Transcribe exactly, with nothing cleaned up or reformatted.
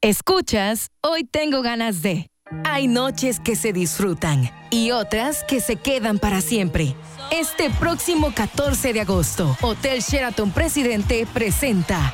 Escuchas, hoy tengo ganas de. Hay noches que se disfrutan y otras que se quedan para siempre. Este próximo catorce de agosto, Hotel Sheraton Presidente presenta